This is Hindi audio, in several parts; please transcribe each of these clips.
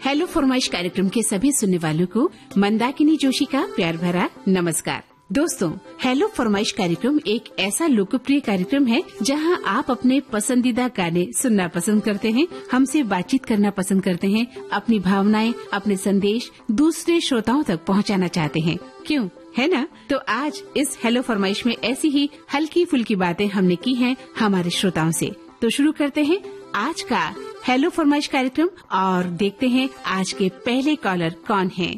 हेलो फरमाइश कार्यक्रम के सभी सुनने वालों को मंदाकिनी जोशी का प्यार भरा नमस्कार। दोस्तों, हेलो फरमाइश कार्यक्रम एक ऐसा लोकप्रिय कार्यक्रम है जहां आप अपने पसंदीदा गाने सुनना पसंद करते हैं, हमसे बातचीत करना पसंद करते हैं, अपनी भावनाएं, अपने संदेश दूसरे श्रोताओं तक पहुंचाना चाहते हैं। क्यों, है ना? तो आज इस हेलो फरमाइश में ऐसी ही हल्की फुल्की बातें हमने की हैं हमारे श्रोताओं से। तो शुरू करते हैं आज का हेलो फरमाइश कार्यक्रम और देखते हैं आज के पहले कॉलर कौन हैं।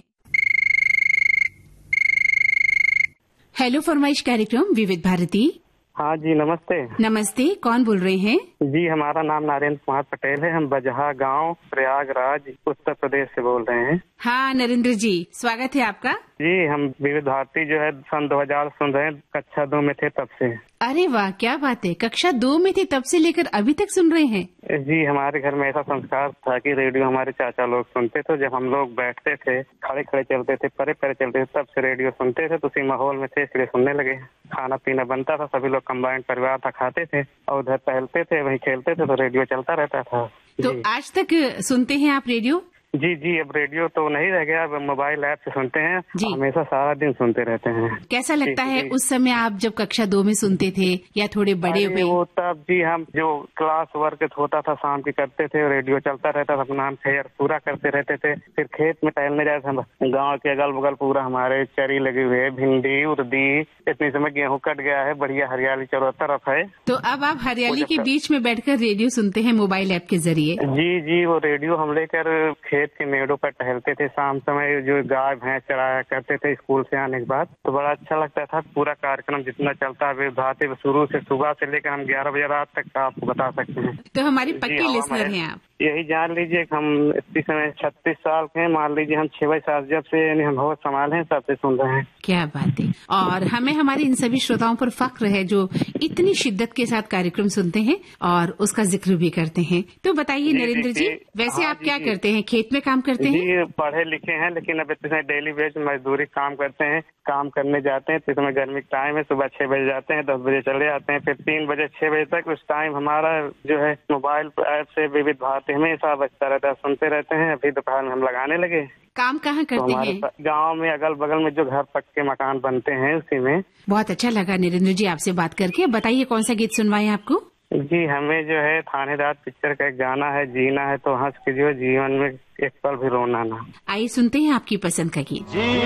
हेलो फरमाइश कार्यक्रम विविध भारती। हाँ जी, नमस्ते। नमस्ते, कौन बोल रहे हैं? जी, हमारा नाम नरेंद्र कुमार पटेल है। हम बजहा गांव, प्रयागराज, उत्तर प्रदेश से बोल रहे हैं। हाँ नरेंद्र जी, स्वागत है आपका। जी, हम विविध भारती जो है सन 2000 सुन रहे हैं, कक्षा 2 में थे तब से। अरे वाह, क्या बात है, कक्षा 2 में थे तब से लेकर अभी तक सुन रहे हैं? जी, हमारे घर में ऐसा संस्कार था कि रेडियो हमारे चाचा लोग सुनते थे। जब हम लोग बैठते थे, खड़े खड़े चलते थे, परे परे चलते थे, तब से रेडियो सुनते थे। तो उसी माहौल में थे, इसलिए सुनने लगे। खाना पीना बनता था, सभी लोग कंबाइंड परिवार था, खाते थे और उधर टहलते थे, वहीं खेलते थे, तो रेडियो चलता रहता था। तो आज तक सुनते हैं आप रेडियो? जी जी, अब रेडियो तो नहीं रह गया, अब मोबाइल ऐप से सुनते हैं। हमेशा सारा दिन सुनते रहते हैं। कैसा लगता है उस समय आप जब कक्षा 2 में सुनते थे या थोड़े बड़े हुए? वो तब जी, हम जो क्लास वर्क होता था शाम की करते थे, रेडियो चलता रहता था, अपना हम खेल पूरा करते रहते थे। फिर खेत में टहलने जाते थे। गाँव के अगल बगल पूरा हमारे चरी लगी हुई है, भिंडी उर्दी। इतनी समय गेहूँ कट गया है, बढ़िया हरियाली चारों तरफ है। तो अब आप हरियाली के बीच में बैठकर रेडियो सुनते हैं मोबाइल ऐप के जरिए? जी जी, वो रेडियो हम लेकर खेत के मेड़ों पर टहलते थे। शाम समय जो गाय भैंस चराया करते थे स्कूल से आने के बाद, तो बड़ा अच्छा लगता था। पूरा कार्यक्रम जितना चलता है भारतीय शुरू से सुबह से लेकर हम 11 बजे रात तक आपको बता सकते हैं। तो हमारी पक्के लिसनर हैं आप। यही जान लीजिए हम इस समय 36 साल के हैं। मान लीजिए हम 6 साल जब से यानी हम होश संभाले हैं तब से सुन रहे हैं। क्या बात है। और हमें हमारे इन सभी श्रोताओं पर फक्र है जो इतनी शिद्दत के साथ कार्यक्रम सुनते हैं और उसका जिक्र भी करते हैं। तो बताइए नरेंद्र जी, वैसे आप क्या करते हैं? खेत में काम करते हैं? जी, पढ़े लिखे हैं, लेकिन अब इतने डेली बेस मजदूरी काम करते हैं। काम करने जाते हैं तो इसमें गर्मी का टाइम है, सुबह 6 बजे जाते हैं, 10 बजे चले आते हैं, फिर 3 बजे 6 बजे तक उस टाइम हमारा जो है मोबाइल ऐप से विविध भारती हमेशा बजता रहता है, सुनते रहते हैं। अभी दोपहर में हम लगाने लगे। काम कहाँ करते हैं? गांव में अगल बगल में जो घर पक्के मकान बनते हैं उसी में। बहुत अच्छा लगा नरेंद्र जी आपसे बात करके। बताइए कौन सा गीत सुनवाएं आपको? जी, हमें जो है थानेदार पिक्चर का एक गाना है, जीना है तो हंस के जो जीवन में एक पल भी रोना ना। आइए सुनते हैं आपकी पसंद का गीत।